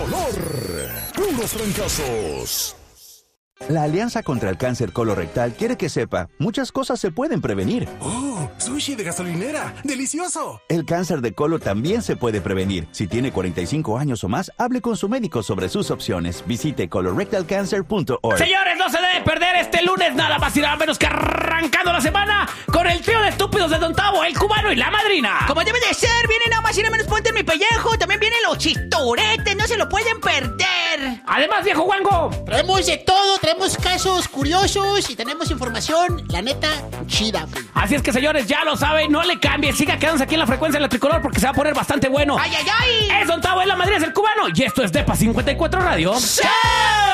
Color. Puros fracasos. La Alianza contra el Cáncer Colorectal quiere que sepa, muchas cosas se pueden prevenir. ¡Oh! ¡Sushi de gasolinera! ¡Delicioso! El cáncer de colon también se puede prevenir. Si tiene 45 años o más, hable con su médico sobre sus opciones. Visite colorectalcancer.org. Señores, no se debe perder este lunes nada más y nada menos que arrancando la semana con el trío de estúpidos de Don Tavo, el cubano y la madrina. Como debe de ser, viene nada más y nada menos Ponte en mi pellejo. También vienen los chistoretes, no se lo pueden perder. Además, viejo guango, traemos de todo, traemos casos curiosos y tenemos información, la neta, chida. Así es que, señores, ya lo saben, no le cambien, siga quedándose aquí en la frecuencia de la tricolor porque se va a poner bastante bueno. ¡Ay, ay, ay! Es Don Tavo, es la madrina, es el cubano y esto es Depa 54 Radio. ¡Sí!